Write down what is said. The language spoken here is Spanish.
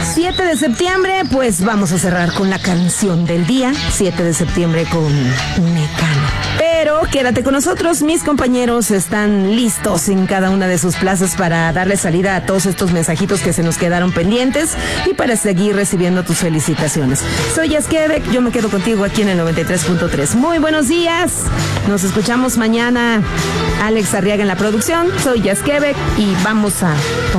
7 de septiembre, pues vamos a cerrar con la canción del día. 7 de septiembre con Mecano. Pero quédate con nosotros, mis compañeros están listos en cada una de sus plazas para darle salida a todos estos mensajitos que se nos quedaron pendientes y para seguir recibiendo tus felicitaciones. Soy Jazz Quebec, yo me quedo contigo aquí en el 93.3. Muy buenos días, nos escuchamos mañana. Alex Arriaga en la producción, soy Jazz Quebec y vamos a